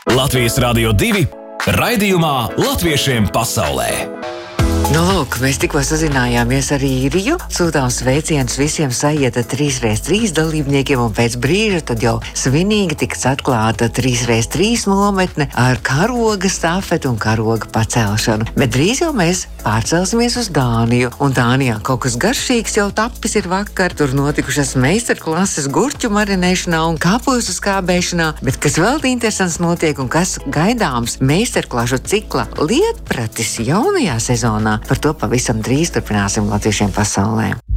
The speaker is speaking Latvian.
Latvijas Radio 2 raidījumā Latviešiem pasaulē. Nu, lūk, mēs tikko sazinājāmies ar Īriju, sūtām sveicienus visiem Sajieta 3x3 dalībniekiem, un pēc brīža tad jau svinīgi tiks atklāta 3x3 nometne ar karoga stafetu un karoga pacelšanu. Bet drīz jau mēs pārcelsimies uz Dāniju, un Dānijā kaut kas garšīgs jau tapis ir vakar. Tur notikušas meistarklases gurķu marinēšanā un kapustu skābēšanā, bet kas vēl interesants notiek un kas gaidāms meistarklašu cikla lietpratis jaunajā sezonā. Par to pavisam drīz turpināsim Latviešiem pasaulē.